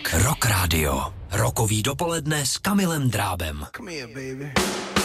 Rock Radio. Rokový dopoledne s Kamilem Drábem. Come here, baby.